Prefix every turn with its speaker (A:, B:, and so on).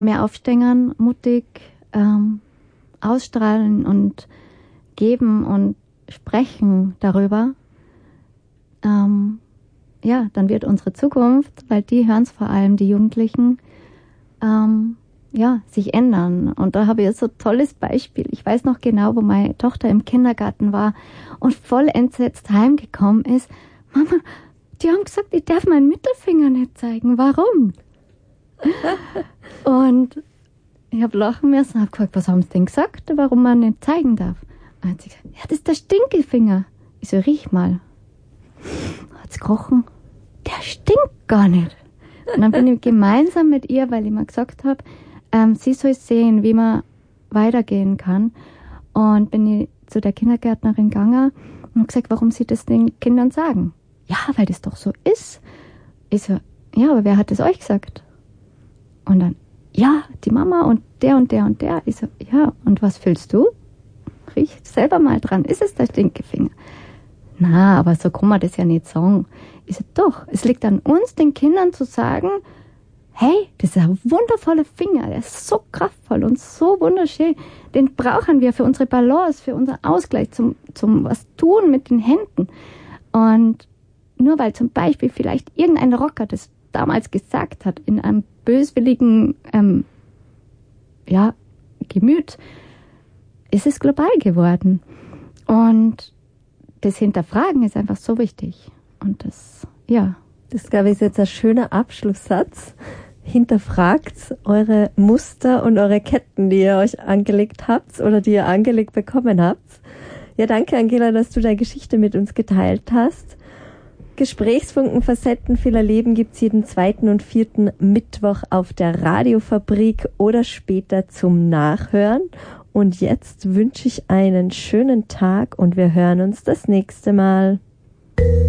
A: mehr aufstehen, mutig ausstrahlen und geben und sprechen darüber, ja, dann wird unsere Zukunft, weil die hören es vor allem, die Jugendlichen, ja, sich ändern. Und da habe ich so ein tolles Beispiel. Ich weiß noch genau, wo meine Tochter im Kindergarten war und voll entsetzt heimgekommen ist. Mama, die haben gesagt, ich darf meinen Mittelfinger nicht zeigen. Warum? Und ich habe lachen müssen und habe gefragt, was haben sie denn gesagt, warum man nicht zeigen darf? Und hat sie gesagt, ja, das ist der Stinkefinger. Ich so, riech mal. Hat sie gerochen, der stinkt gar nicht. Und dann bin ich gemeinsam mit ihr, weil ich mir gesagt habe, sie soll sehen, wie man weitergehen kann. Und bin ich zu der Kindergärtnerin gegangen und habe gesagt, warum sie das den Kindern sagen. Ja, weil das doch so ist. Ich so, ja, aber wer hat das euch gesagt? Und dann, ja, die Mama und der und der und der. Ich so, ja, und was fühlst du? Riech selber mal dran. Ist es der Stinkefinger? Na, aber so kann man das ja nicht sagen. Ich so, doch, es liegt an uns, den Kindern zu sagen, hey, das ist ein wundervoller Finger, der ist so kraftvoll und so wunderschön. Den brauchen wir für unsere Balance, für unseren Ausgleich, zum was tun mit den Händen. Und nur weil zum Beispiel vielleicht irgendein Rocker das damals gesagt hat, in einem böswilligen Gemüt, ist es global geworden. Und das Hinterfragen ist einfach so wichtig. Und das, ja.
B: Das, glaube ich, ist jetzt ein schöner Abschlusssatz. Hinterfragt eure Muster und eure Ketten, die ihr euch angelegt habt oder die ihr angelegt bekommen habt. Ja, danke, Angela, dass du deine Geschichte mit uns geteilt hast. Gesprächsfunken Facetten vieler Leben gibt's jeden 2. und 4. Mittwoch auf der Radiofabrik oder später zum Nachhören. Und jetzt wünsche ich einen schönen Tag und wir hören uns das nächste Mal.